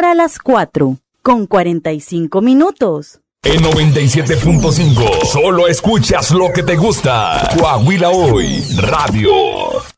Ahora las 4:45. En 97.5, solo escuchas lo que te gusta. Coahuila Hoy, Radio.